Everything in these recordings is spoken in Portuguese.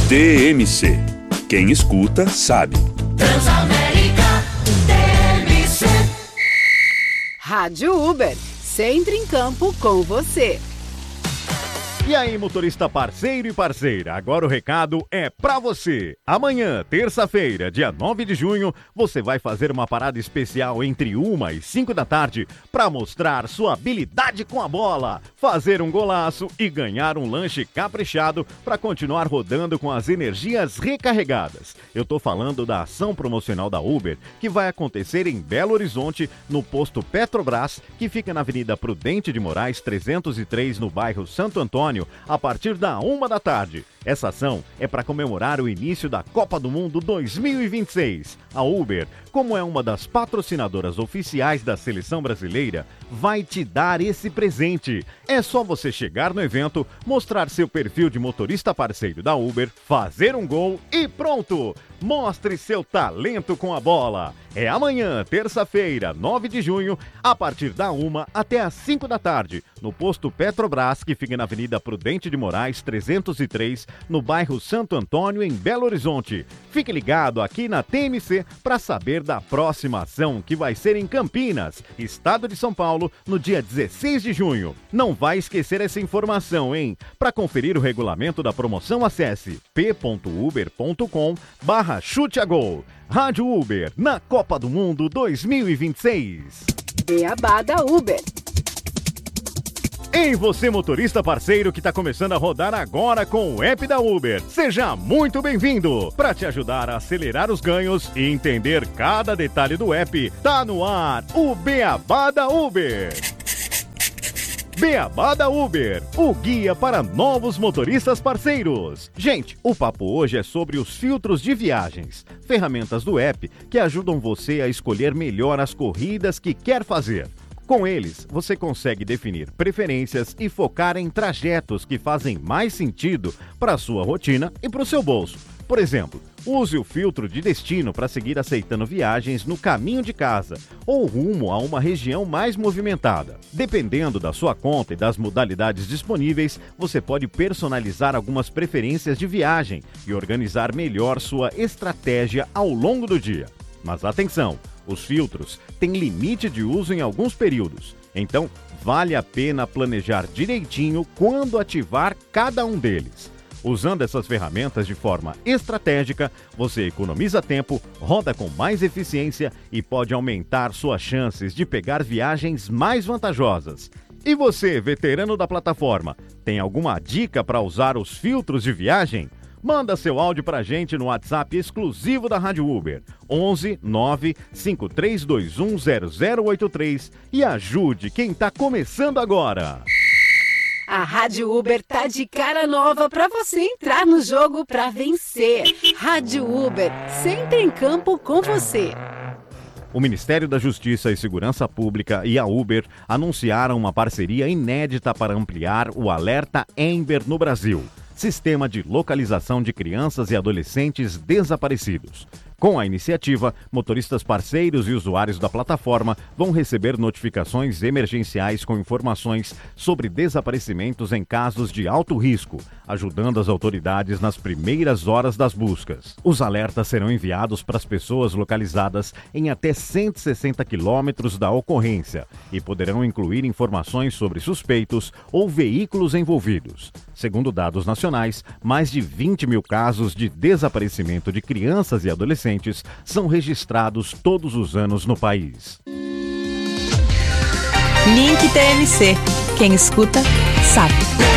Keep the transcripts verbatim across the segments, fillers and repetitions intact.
T M C. Quem escuta, sabe. Transamérica T M C. Rádio Uber, sempre em campo com você. E aí, motorista parceiro e parceira, agora o recado é pra você. Amanhã, terça-feira, dia nove de junho, você vai fazer uma parada especial entre uma e cinco da tarde para mostrar sua habilidade com a bola, fazer um golaço e ganhar um lanche caprichado para continuar rodando com as energias recarregadas. Eu tô falando da ação promocional da Uber, que vai acontecer em Belo Horizonte, no posto Petrobras, que fica na Avenida Prudente de Moraes, trezentos e três, no bairro Santo Antônio, a partir da uma da tarde. Essa ação é para comemorar o início da Copa do Mundo dois mil e vinte e seis. A Uber, como é uma das patrocinadoras oficiais da seleção brasileira, vai te dar esse presente. É só você chegar no evento, mostrar seu perfil de motorista parceiro da Uber, fazer um gol e pronto! Mostre seu talento com a bola. É amanhã, terça-feira, nove de junho, a partir da uma até às cinco da tarde, no posto Petrobras, que fica na Avenida Prudente de Moraes, trezentos e três, no bairro Santo Antônio, em Belo Horizonte. Fique ligado aqui na T M C para saber da próxima ação, que vai ser em Campinas, estado de São Paulo, no dia dezesseis de junho. Não vai esquecer essa informação, hein? Para conferir o regulamento da promoção, acesse p ponto uber ponto com barra chute a gol. Rádio Uber, na Copa do Mundo dois mil e vinte e seis. Beabá da Uber. Em você, motorista parceiro que está começando a rodar agora com o app da Uber. Seja muito bem-vindo! Para te ajudar a acelerar os ganhos e entender cada detalhe do app, tá no ar o Beabá da Uber. Beabá da Uber, o guia para novos motoristas parceiros. Gente, o papo hoje é sobre os filtros de viagens, ferramentas do app que ajudam você a escolher melhor as corridas que quer fazer. Com eles, você consegue definir preferências e focar em trajetos que fazem mais sentido para a sua rotina e para o seu bolso. Por exemplo, use o filtro de destino para seguir aceitando viagens no caminho de casa ou rumo a uma região mais movimentada. Dependendo da sua conta e das modalidades disponíveis, você pode personalizar algumas preferências de viagem e organizar melhor sua estratégia ao longo do dia. Mas atenção! Os filtros têm limite de uso em alguns períodos, então vale a pena planejar direitinho quando ativar cada um deles. Usando essas ferramentas de forma estratégica, você economiza tempo, roda com mais eficiência e pode aumentar suas chances de pegar viagens mais vantajosas. E você, veterano da plataforma, tem alguma dica para usar os filtros de viagem? Manda seu áudio pra gente no WhatsApp exclusivo da Rádio Uber, onze nove cinco três dois um zero zero oito três, e ajude quem tá começando agora. A Rádio Uber tá de cara nova pra você entrar no jogo pra vencer. Rádio Uber, sempre em campo com você. O Ministério da Justiça e Segurança Pública e a Uber anunciaram uma parceria inédita para ampliar o alerta Amber no Brasil, sistema de localização de crianças e adolescentes desaparecidos. Com a iniciativa, motoristas parceiros e usuários da plataforma vão receber notificações emergenciais com informações sobre desaparecimentos em casos de alto risco, ajudando as autoridades nas primeiras horas das buscas. Os alertas serão enviados para as pessoas localizadas em até cento e sessenta quilômetros da ocorrência e poderão incluir informações sobre suspeitos ou veículos envolvidos. Segundo dados nacionais, mais de vinte mil casos de desaparecimento de crianças e adolescentes são registrados todos os anos no país. Link T M C. Quem escuta, sabe.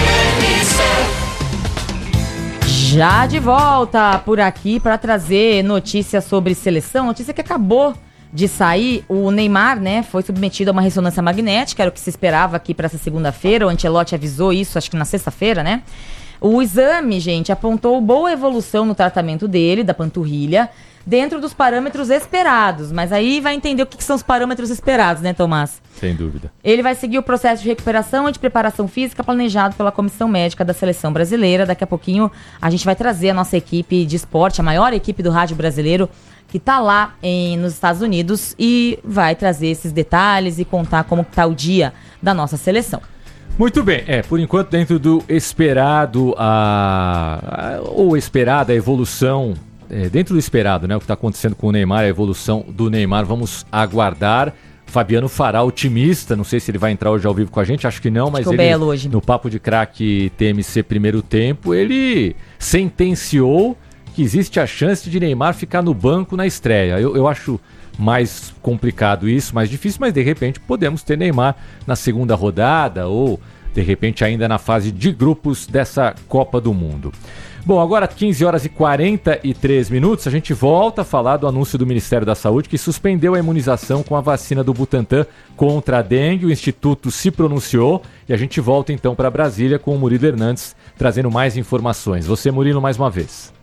Já de volta por aqui para trazer notícias sobre seleção. Notícia que acabou de sair. O Neymar, né, foi submetido a uma ressonância magnética. Era o que se esperava aqui para essa segunda-feira. O Ancelotti avisou isso, acho que na sexta-feira, né? O exame, gente, apontou boa evolução no tratamento dele, da panturrilha, dentro dos parâmetros esperados. Mas aí vai entender o que são os parâmetros esperados, né, Tomás? Sem dúvida. Ele vai seguir o processo de recuperação e de preparação física planejado pela Comissão Médica da Seleção Brasileira. Daqui a pouquinho a gente vai trazer a nossa equipe de esporte, a maior equipe do rádio brasileiro, que está lá em, nos Estados Unidos, e vai trazer esses detalhes e contar como está o dia da nossa seleção. Muito bem, é, por enquanto dentro do esperado, a, a, ou esperada a evolução, é, dentro do esperado, né, o que está acontecendo com o Neymar, a evolução do Neymar, vamos aguardar. Fabiano Fará, otimista, não sei se ele vai entrar hoje ao vivo com a gente, acho que não, mas ele, hoje. no Papo de Craque T M C primeiro tempo, ele sentenciou que existe a chance de Neymar ficar no banco na estreia. Eu, eu acho mais complicado isso, mais difícil, mas de repente podemos ter Neymar na segunda rodada ou de repente ainda na fase de grupos dessa Copa do Mundo. Bom, agora quinze horas e quarenta e três minutos, a gente volta a falar do anúncio do Ministério da Saúde que suspendeu a imunização com a vacina do Butantan contra a dengue. O Instituto se pronunciou e a gente volta então para Brasília com o Murilo Hernandes trazendo mais informações. Você, Murilo, mais uma vez.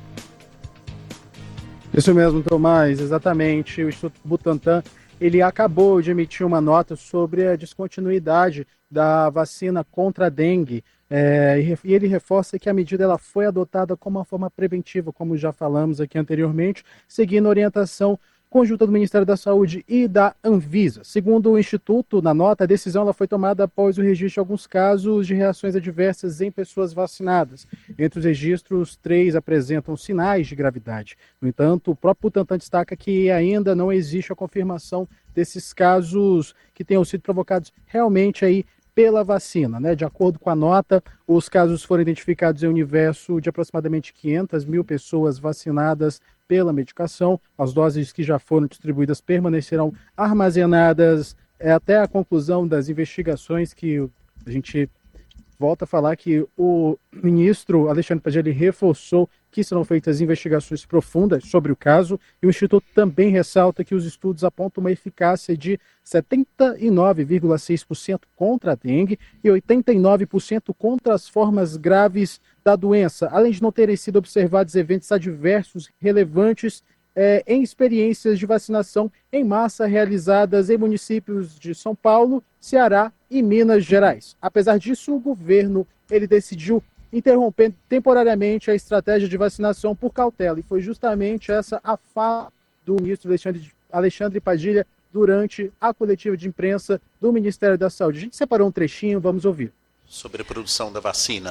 Isso mesmo, Tomás, exatamente. O Instituto Butantan, ele acabou de emitir uma nota sobre a descontinuidade da vacina contra a dengue. É, e ele reforça que a medida ela foi adotada como uma forma preventiva, como já falamos aqui anteriormente, seguindo a orientação conjunta do Ministério da Saúde e da Anvisa. Segundo o Instituto, na nota, a decisão ela foi tomada após o registro de alguns casos de reações adversas em pessoas vacinadas. Entre os registros, três apresentam sinais de gravidade. No entanto, o próprio Butantan destaca que ainda não existe a confirmação desses casos que tenham sido provocados realmente aí pela vacina, né? De acordo com a nota, os casos foram identificados em um universo de aproximadamente quinhentas mil pessoas vacinadas pela medicação. As doses que já foram distribuídas permanecerão armazenadas é, até a conclusão das investigações, que a gente volta a falar que o ministro Alexandre Padilha reforçou que serão feitas investigações profundas sobre o caso, e o Instituto também ressalta que os estudos apontam uma eficácia de setenta e nove vírgula seis por cento contra a dengue e oitenta e nove por cento contra as formas graves da doença, além de não terem sido observados eventos adversos relevantes é, em experiências de vacinação em massa realizadas em municípios de São Paulo, Ceará e Minas Gerais. Apesar disso, o governo ele decidiu interromper temporariamente a estratégia de vacinação por cautela, e foi justamente essa a fala do ministro Alexandre, Alexandre Padilha durante a coletiva de imprensa do Ministério da Saúde. A gente separou um trechinho, vamos ouvir. Sobre a produção da vacina,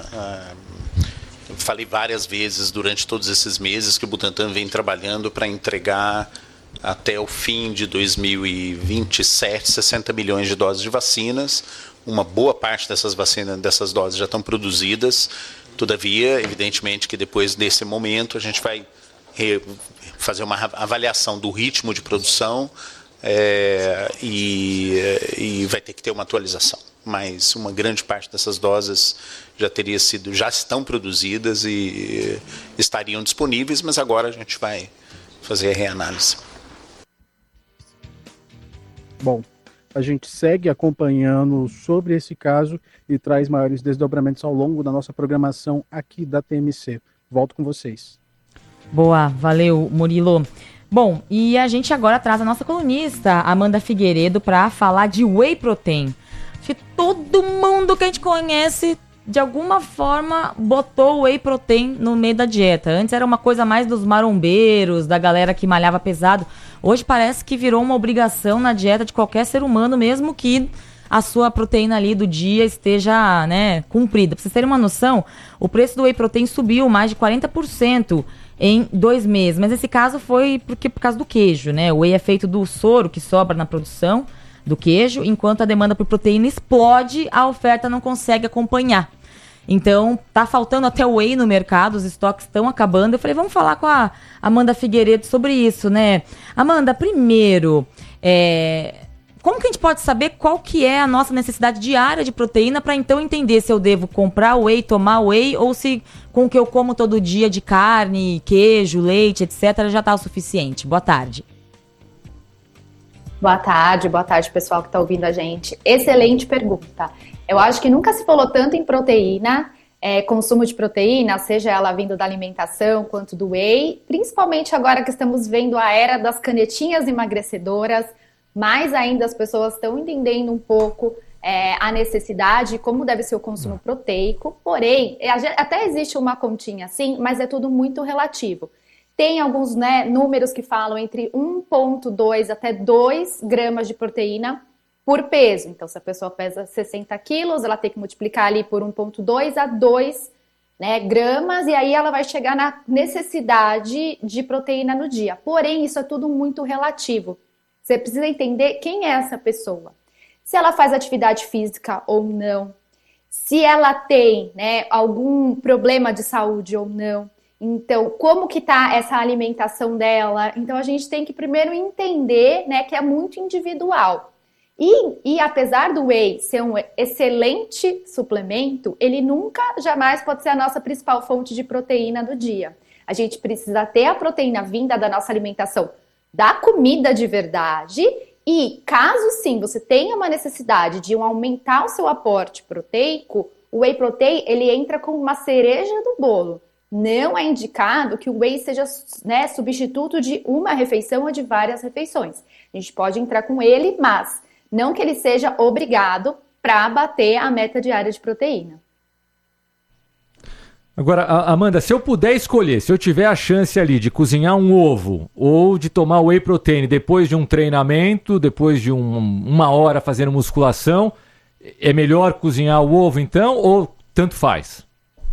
eu falei várias vezes durante todos esses meses que o Butantan vem trabalhando para entregar até o fim de dois mil e vinte e sete sessenta milhões de doses de vacinas. Uma boa parte dessas vacinas, dessas doses já estão produzidas. Todavia, evidentemente que depois desse momento a gente vai fazer uma avaliação do ritmo de produção é, e, e vai ter que ter uma atualização. Mas uma grande parte dessas doses já teria sido, já estão produzidas e estariam disponíveis, mas agora a gente vai fazer a reanálise. Bom, a gente segue acompanhando sobre esse caso e traz maiores desdobramentos ao longo da nossa programação aqui da T M C. Volto com vocês. Boa, valeu, Murilo. Bom, e a gente agora traz a nossa colunista, Amanda Figueiredo, para falar de Whey Protein. Acho que todo mundo que a gente conhece, de alguma forma, botou Whey Protein no meio da dieta. Antes era uma coisa mais dos marombeiros, da galera que malhava pesado. Hoje parece que virou uma obrigação na dieta de qualquer ser humano, mesmo que a sua proteína ali do dia esteja, né, cumprida. Pra vocês terem uma noção, o preço do Whey Protein subiu mais de quarenta por cento em dois meses. Mas esse caso foi porque, por causa do queijo, né? O whey é feito do soro que sobra na produção do queijo, enquanto a demanda por proteína explode, a oferta não consegue acompanhar. Então, tá faltando até o whey no mercado, os estoques estão acabando. Eu falei, vamos falar com a Amanda Figueiredo sobre isso, né? Amanda, primeiro, é... como que a gente pode saber qual que é a nossa necessidade diária de proteína para então entender se eu devo comprar whey, tomar whey, ou se com o que eu como todo dia de carne, queijo, leite, etcétera já tá o suficiente? Boa tarde. Boa tarde, boa tarde, pessoal que está ouvindo a gente. Excelente pergunta. Eu acho que nunca se falou tanto em proteína, é, consumo de proteína, seja ela vindo da alimentação quanto do whey, principalmente agora que estamos vendo a era das canetinhas emagrecedoras, mais ainda as pessoas estão entendendo um pouco é, a necessidade, como deve ser o consumo proteico, porém, até existe uma continha assim, mas é tudo muito relativo. Tem alguns, né, números que falam entre um vírgula dois até dois gramas de proteína por peso. Então, se a pessoa pesa sessenta quilos, ela tem que multiplicar ali por um vírgula dois a dois, né, gramas, e aí ela vai chegar na necessidade de proteína no dia. Porém, isso é tudo muito relativo. Você precisa entender quem é essa pessoa. Se ela faz atividade física ou não. Se ela tem, né, algum problema de saúde ou não. Então, como que tá essa alimentação dela? Então, a gente tem que primeiro entender, né, que é muito individual. E, e apesar do whey ser um excelente suplemento, ele nunca, jamais pode ser a nossa principal fonte de proteína do dia. A gente precisa ter a proteína vinda da nossa alimentação, da comida de verdade. E caso sim você tenha uma necessidade de um aumentar o seu aporte proteico, o whey protein ele entra como uma cereja do bolo. Não é indicado que o whey seja, né, substituto de uma refeição ou de várias refeições. A gente pode entrar com ele, mas não que ele seja obrigado para bater a meta diária de proteína. Agora, Amanda, se eu puder escolher, se eu tiver a chance ali de cozinhar um ovo ou de tomar whey protein depois de um treinamento, depois de um, uma hora fazendo musculação, é melhor cozinhar o ovo então ou tanto faz?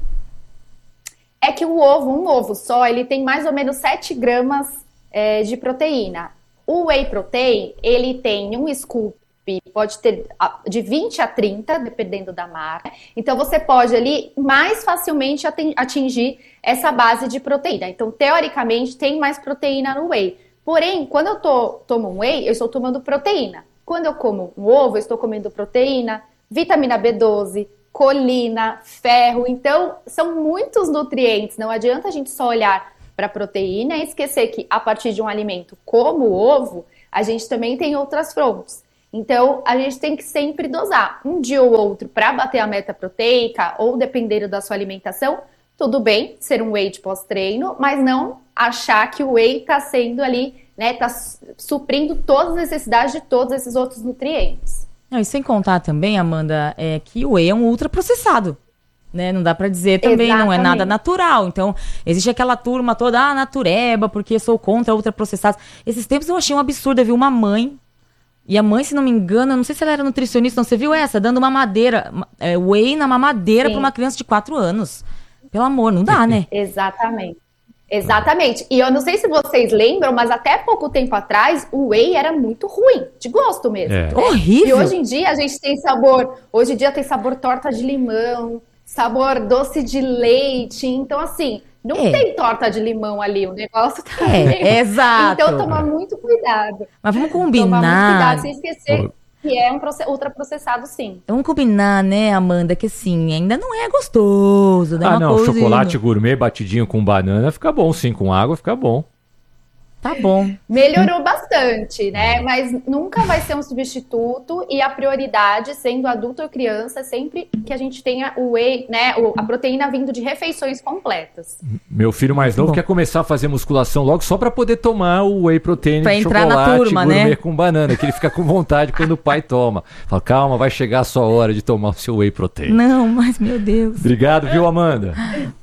É que o ovo, um ovo só, ele tem mais ou menos sete gramas é, de proteína. O whey protein, ele tem um scoop, pode ter de vinte a trinta, dependendo da marca. Então, você pode ali mais facilmente atingir essa base de proteína. Então, teoricamente, tem mais proteína no whey. Porém, quando eu tô, tomo um whey, eu estou tomando proteína. Quando eu como um ovo, eu estou comendo proteína, vitamina B doze, colina, ferro. Então, são muitos nutrientes. Não adianta a gente só olhar para a proteína e esquecer que, a partir de um alimento como o ovo, a gente também tem outras fontes. Então, a gente tem que sempre dosar um dia ou outro para bater a meta proteica ou dependendo da sua alimentação. Tudo bem ser um whey de pós-treino, mas não achar que o whey está sendo ali, né, está suprindo todas as necessidades de todos esses outros nutrientes. Não, e sem contar também, Amanda, é que o whey é um ultraprocessado. Né? Não dá pra dizer também, Exatamente. Não é nada natural. Então, existe aquela turma toda, ah, natureba, porque sou contra ultraprocessados. Esses tempos eu achei um absurdo, eu vi uma mãe, e a mãe, se não me engano, eu não sei se ela era nutricionista, não, você viu essa? Dando uma mamadeira, é, whey na mamadeira Sim. pra uma criança de quatro anos. Pelo amor, não dá, né? Exatamente. Exatamente. E eu não sei se vocês lembram, mas até pouco tempo atrás, o whey era muito ruim, de gosto mesmo. É. Né? Horrível. E hoje em dia a gente tem sabor, hoje em dia tem sabor torta de limão, sabor doce de leite, então assim, não é. tem torta de limão ali, o negócio tá é, meio... Exato. Então tomar muito cuidado. Mas vamos combinar. Tomar muito cuidado, sem esquecer que é um ultraprocessado, sim. Vamos combinar, né, Amanda, que assim, ainda não é gostoso. Dá ah, uma não, coisa chocolate indo. gourmet batidinho com banana fica bom, sim, com água fica bom. Tá bom. Melhorou bastante, né? Mas nunca vai ser um substituto e a prioridade, sendo adulto ou criança, é sempre que a gente tenha o whey, né? A proteína vindo de refeições completas. Meu filho mais novo bom. quer começar a fazer musculação logo só pra poder tomar o whey protein pra de entrar chocolate na turma, gourmet né? com banana, que ele fica com vontade quando o pai toma. Fala, calma, vai chegar a sua hora de tomar o seu whey protein. Não, mas meu Deus. Obrigado, viu, Amanda?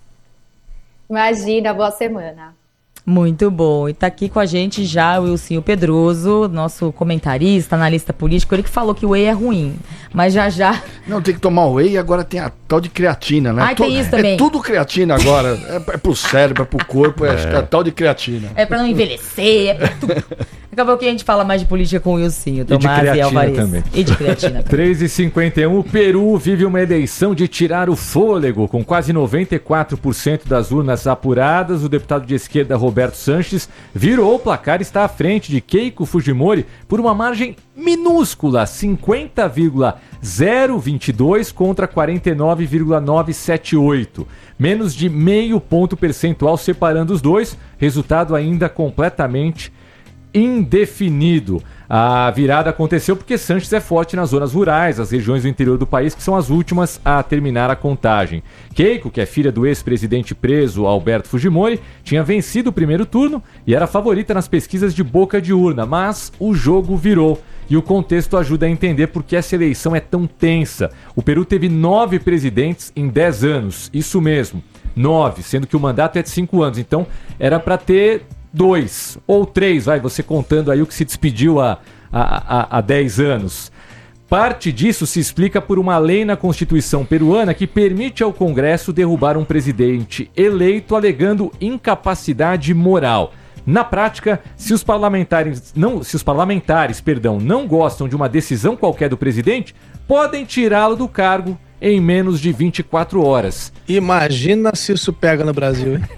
Imagina, boa semana. Muito bom. E tá aqui com a gente já o Wilsinho Pedroso, nosso comentarista, analista político. Ele que falou que o whey é ruim, mas já já... Não, tem que tomar o whey e agora tem a tal de creatina, né? Ah, tem isso também. É tudo creatina agora. É, é pro cérebro, é pro corpo, é, é. é a tal de creatina. É pra não envelhecer, é pra tudo. Daqui a pouco a gente fala mais de política com o Wilsinho, Tomás e Alvarez. Também. E de creatina também. três e cinquenta e um, o Peru vive uma eleição de tirar o fôlego. Com quase noventa e quatro por cento das urnas apuradas, o deputado de esquerda Roberto Sanches virou o placar e está à frente de Keiko Fujimori por uma margem minúscula, cinquenta vírgula zero vinte e dois contra quarenta e nove vírgula novecentos e setenta e oito. Menos de meio ponto percentual separando os dois, resultado ainda completamente indefinido. A virada aconteceu porque Sanches é forte nas zonas rurais, as regiões do interior do país, que são as últimas a terminar a contagem. Keiko, que é filha do ex-presidente preso Alberto Fujimori, tinha vencido o primeiro turno e era favorita nas pesquisas de boca de urna, mas o jogo virou. E o contexto ajuda a entender por que essa eleição é tão tensa. O Peru teve nove presidentes em dez anos, isso mesmo, nove, sendo que o mandato é de cinco anos, então era para ter dois ou três, vai, você contando aí o que se despediu há, há, há, há dez anos. Parte disso se explica por uma lei na Constituição peruana que permite ao Congresso derrubar um presidente eleito alegando incapacidade moral. Na prática, se os parlamentares, não, se os parlamentares perdão, não gostam de uma decisão qualquer do presidente, podem tirá-lo do cargo em menos de vinte e quatro horas. Imagina se isso pega no Brasil, hein?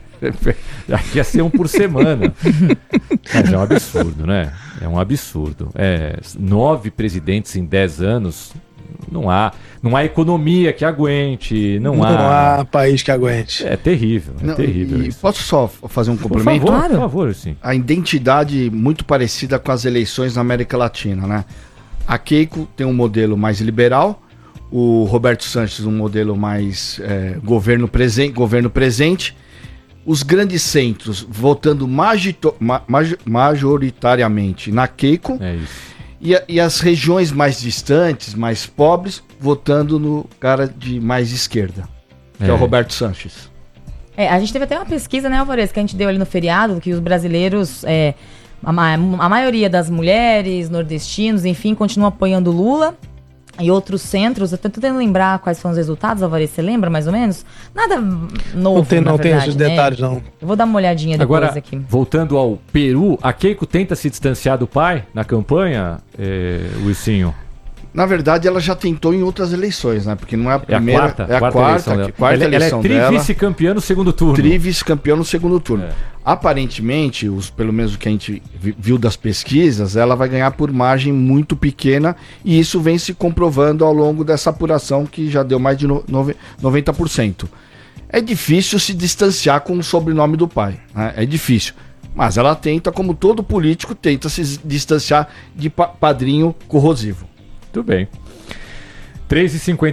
Aqui ia ser um por semana. Mas é um absurdo, né? É um absurdo. É, nove presidentes em dez anos, não há, não há economia que aguente, não, não há... há país que aguente. É terrível, é não, terrível e isso. Posso só fazer um complemento? Por favor, por favor, sim. A identidade muito parecida com as eleições na América Latina, né? A Keiko tem um modelo mais liberal, o Roberto Sanches um modelo mais é, governo, presen- governo presente. Os grandes centros votando magito- ma- ma- majoritariamente na Keiko. É isso. E, a, e as regiões mais distantes, mais pobres, votando no cara de mais esquerda, que é, é o Roberto Sanches. É, a gente teve até uma pesquisa, né, Alvarez, que a gente deu ali no feriado, que os brasileiros, é, a, ma- a maioria das mulheres, nordestinos, enfim, continuam apoiando Lula. E outros centros, eu tô tentando lembrar quais foram os resultados, Alvarez, você lembra mais ou menos? Nada novo, Não tem, na não verdade, tem esses né? detalhes, não. Eu vou dar uma olhadinha depois Agora, aqui. voltando ao Peru, a Keiko tenta se distanciar do pai na campanha, é, Luizinho? Na verdade, ela já tentou em outras eleições, né? Porque não é a primeira, é a quarta, é a quarta quarta, eleição dela. que- quarta ela, ela eleição é dela. tri-vice-campeã no segundo turno. Tri-vice-campeão no segundo turno. É. Aparentemente, os, pelo menos o que a gente vi- viu das pesquisas, ela vai ganhar por margem muito pequena e isso vem se comprovando ao longo dessa apuração que já deu mais de no- nove- noventa por cento. É difícil se distanciar com o sobrenome do pai, né? É difícil. Mas ela tenta, como todo político, tenta se distanciar de pa- padrinho corrosivo. Muito bem. três e cinquenta